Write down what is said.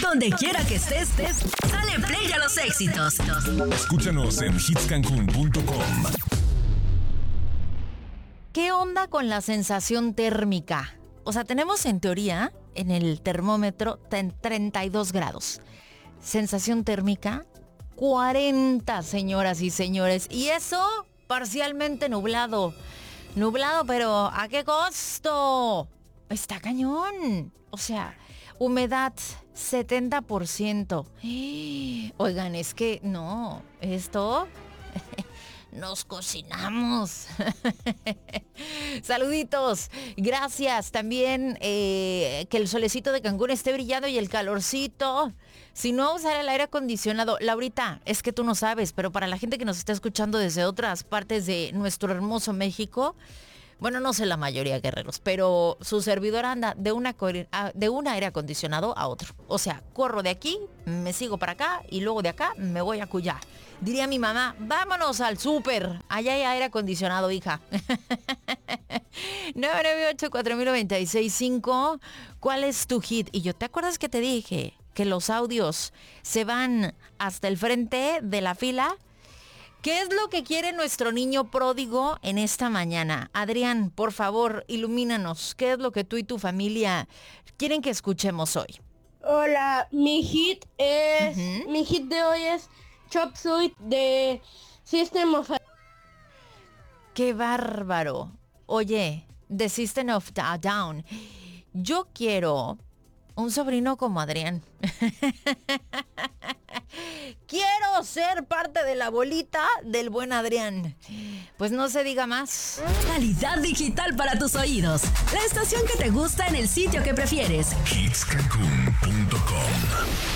Donde quiera que estés, dale play a los éxitos. Escúchanos en hitscancun.com. ¿Qué onda con la sensación térmica? O sea, tenemos en teoría en el termómetro 32 grados. Sensación térmica 40, señoras y señores. Y eso parcialmente nublado. Nublado, pero ¿a qué costo? Está cañón. O sea, humedad 70%. Oigan, es que no, esto nos cocinamos. Saluditos, gracias. También que el solecito de Cancún esté brillando y el calorcito. Si no, usar el aire acondicionado. Laurita, es que tú no sabes, pero para la gente que nos está escuchando desde otras partes de nuestro hermoso México, bueno, no sé la mayoría, guerreros, pero su servidor anda de un aire acondicionado a otro. O sea, corro de aquí, me sigo para acá y luego de acá me voy a Cuyá. Diría mi mamá, vámonos al súper. Allá hay aire acondicionado, hija. 998-4096-5. ¿Cuál es tu hit? Y yo, ¿te acuerdas que te dije que los audios se van hasta el frente de la fila? ¿Qué es lo que quiere nuestro niño pródigo en esta mañana? Adrián, por favor, ilumínanos. ¿Qué es lo que tú y tu familia quieren que escuchemos hoy? Hola, mi hit de hoy es Chop Suey de System of a... ¡Qué bárbaro! Oye, The System of a Down. Yo quiero un sobrino como Adrián. Quiero ser parte de la bolita del buen Adrián. Pues no se diga más. Calidad digital para tus oídos. La estación que te gusta en el sitio que prefieres. hitscancun.com.